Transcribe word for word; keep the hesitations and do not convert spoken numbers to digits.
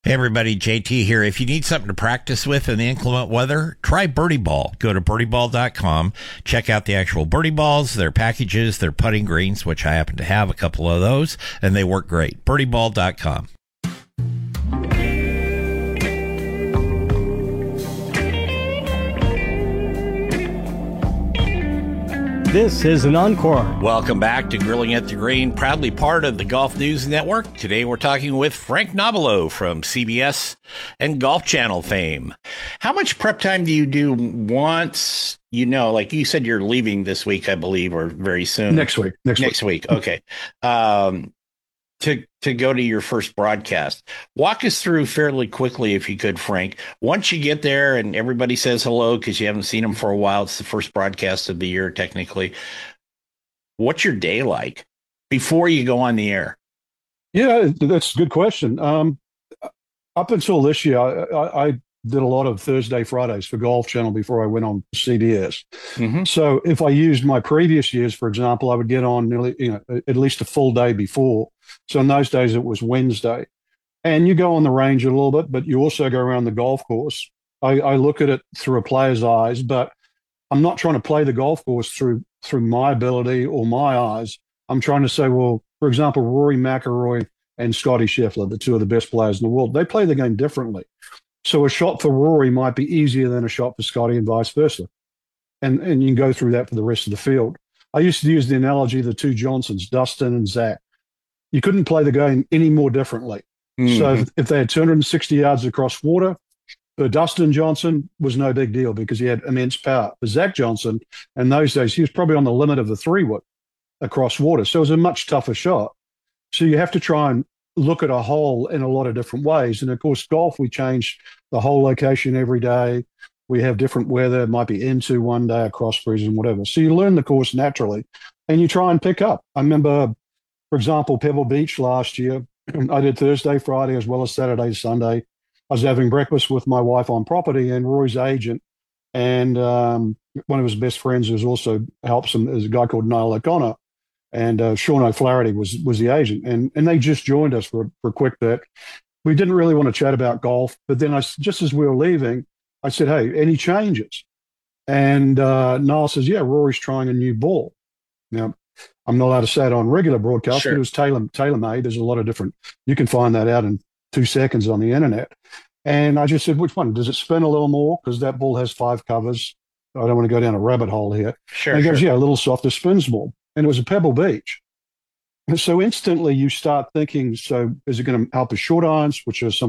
Hey everybody, J T here. If you need something to practice with in the inclement weather, try Birdie Ball. Go to birdie ball dot com. Check out the actual Birdie Balls, their packages, their putting greens, which I happen to have a couple of those, and they work great. birdie ball dot com. This is an encore. Welcome back to Grilling at the Green, proudly part of the Golf News Network. Today we're talking with Frank Nobilo from C B S and Golf Channel fame. How much prep time do you do once, you know, like you said you're leaving this week, I believe, or very soon? Next week. Next, Next week. week. Okay. Um, to to go to your first broadcast. Walk us through fairly quickly, if you could, Frank. Once you get there and everybody says hello because you haven't seen them for a while, it's the first broadcast of the year, technically. What's your day like before you go on the air? Yeah, that's a good question. Um, up until this year, I, I, I did a lot of Thursday, Fridays for Golf Channel before I went on C B S. Mm-hmm. So if I used my previous years, for example, I would get on nearly, you know, at least a full day before. So in those days, it was Wednesday. And you go on the range a little bit, but you also go around the golf course. I, I look at it through a player's eyes, but I'm not trying to play the golf course through through my ability or my eyes. I'm trying to say, well, for example, Rory McIlroy and Scotty Scheffler, the two of the best players in the world, they play the game differently. So a shot for Rory might be easier than a shot for Scotty and vice versa. And, and you can go through that for the rest of the field. I used to use the analogy of the two Johnsons, Dustin and Zach. You couldn't play the game any more differently. Mm-hmm. So if, if they had two hundred sixty yards across water, for Dustin Johnson was no big deal because he had immense power. For Zach Johnson, in those days, he was probably on the limit of the three wood across water. So it was a much tougher shot. So you have to try and look at a hole in a lot of different ways. And of course, golf, we change the hole location every day. We have different weather. It might be into one day, a cross breeze and whatever. So you learn the course naturally and you try and pick up. I remember, for example, Pebble Beach last year, I did Thursday, Friday, as well as Saturday, Sunday. I was having breakfast with my wife on property and Roy's agent and um, one of his best friends who also helps him is a guy called Niall O'Connor. And uh, Sean O'Flaherty was was the agent. And and they just joined us for, for a quick bit. We didn't really want to chat about golf. But then I, just as we were leaving, I said, hey, any changes? And uh, Niall says, yeah, Rory's trying a new ball. Now, I'm not allowed to say it on regular broadcast, sure. But it was tailor, tailor-made. There's a lot of different, you can find that out in two seconds on the internet. And I just said, which one? Does it spin a little more? Because that ball has five covers. I don't want to go down a rabbit hole here. Sure, and he sure. goes, yeah, a little softer, spins more. And it was a Pebble Beach. And so instantly you start thinking, so is it going to help with short irons, which are some